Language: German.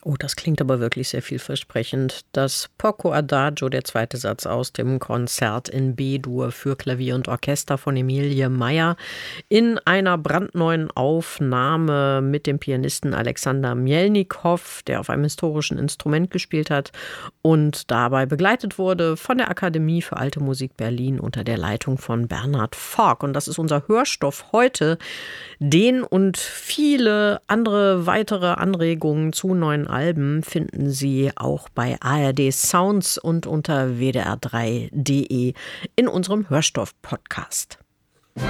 Oh, das klingt aber wirklich sehr vielversprechend. Das Poco Adagio, der zweite Satz aus dem Konzert in B-Dur für Klavier und Orchester von Emilie Meyer in einer brandneuen Aufnahme mit dem Pianisten Alexander Mjelnikow, der auf einem historischen Instrument gespielt hat und dabei begleitet wurde von der Akademie für Alte Musik Berlin unter der Leitung von Bernhard Forck. Und das ist unser Hörstoff heute. Den und viele andere weitere Anregungen zu neuen Alben finden Sie auch bei ARD Sounds und unter wdr3.de in unserem Hörstoff-Podcast.